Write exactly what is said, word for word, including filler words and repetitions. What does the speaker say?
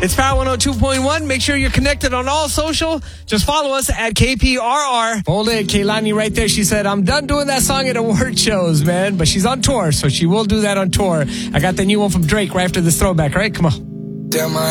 It's Power one oh two point one. Make sure you're connected on all social. Just follow us at K P R R. Hold it, Kaylani right there. She said, I'm done doing that song at award shows, man. But she's on tour, so she will do that on tour. I got the new one from Drake right after this throwback, right? Come on. Damn, I